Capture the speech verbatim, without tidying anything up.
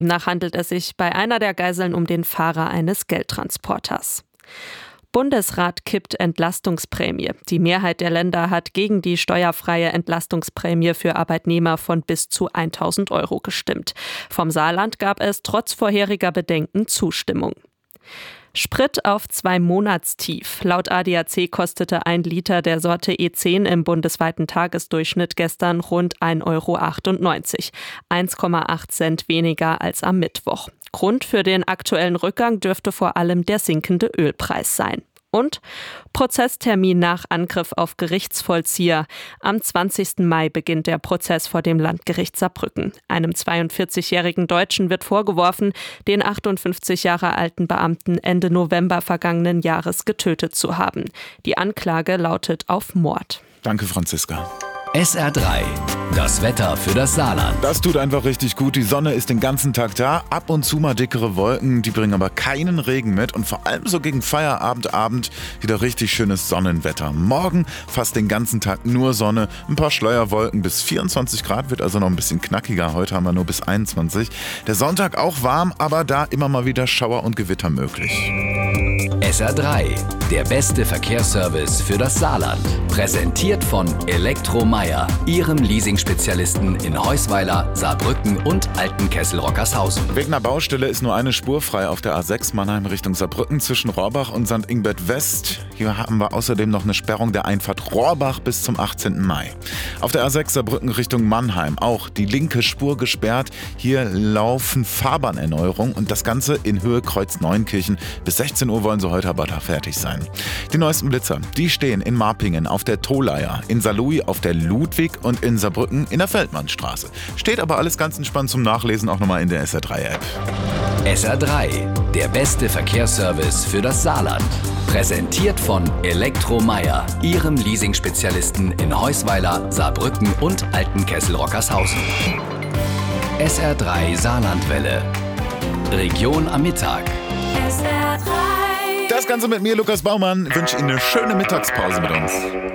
Demnach handelt es sich bei einer der Geiseln um den Fahrer eines Geldtransporters. Bundesrat kippt Entlastungsprämie. Die Mehrheit der Länder hat gegen die steuerfreie Entlastungsprämie für Arbeitnehmer von bis zu tausend Euro gestimmt. Vom Saarland gab es trotz vorheriger Bedenken Zustimmung. Sprit auf zwei Monatstief. Laut A D A C kostete ein Liter der Sorte E zehn im bundesweiten Tagesdurchschnitt gestern rund ein Euro achtundneunzig, eins Komma acht Cent weniger als am Mittwoch. Grund für den aktuellen Rückgang dürfte vor allem der sinkende Ölpreis sein. Und Prozesstermin nach Angriff auf Gerichtsvollzieher. Am zwanzigsten Mai beginnt der Prozess vor dem Landgericht Saarbrücken. Einem zweiundvierzigjährigen Deutschen wird vorgeworfen, den achtundfünfzig Jahre alten Beamten Ende November vergangenen Jahres getötet zu haben. Die Anklage lautet auf Mord. Danke, Franziska. S R drei, das Wetter für das Saarland. Das tut einfach richtig gut. Die Sonne ist den ganzen Tag da. Ab und zu mal dickere Wolken, die bringen aber keinen Regen mit. Und vor allem so gegen Feierabend, Abend wieder richtig schönes Sonnenwetter. Morgen fast den ganzen Tag nur Sonne. Ein paar Schleuerwolken bis vierundzwanzig Grad, wird also noch ein bisschen knackiger. Heute haben wir nur bis einundzwanzig. Der Sonntag auch warm, aber da immer mal wieder Schauer und Gewitter möglich. S R drei, der beste Verkehrsservice für das Saarland. Präsentiert von Elektromeier, Ihrem Leasing-Spezialisten in Heusweiler, Saarbrücken und Altenkessel-Rockershausen. Wegen einer Baustelle ist nur eine Spur frei auf der A sechs Mannheim Richtung Saarbrücken zwischen Rohrbach und Sankt Ingbert West. Hier haben wir außerdem noch eine Sperrung der Einfahrt Rohrbach bis zum achtzehnten Mai. Auf der A sechs Saarbrücken Richtung Mannheim auch die linke Spur gesperrt. Hier laufen Fahrbahnerneuerungen und das Ganze in Höhe Kreuz Neunkirchen. Bis sechzehn Uhr wollen sie heute aber da fertig sein. Die neuesten Blitzer, die stehen in Marpingen auf der Tolaier, in Saarlouis auf der Ludwig und in Saarbrücken in der Feldmannstraße. Steht aber alles ganz entspannt zum Nachlesen auch nochmal in der S R drei App. S R drei, der beste Verkehrsservice für das Saarland. Präsentiert von Elektromeier, Ihrem Leasing-Spezialisten in Heusweiler, Saarbrücken und Altenkessel-Rockershausen. S R drei Saarlandwelle. Region am Mittag. Das Ganze mit mir, Lukas Baumann. Ich wünsche Ihnen eine schöne Mittagspause mit uns.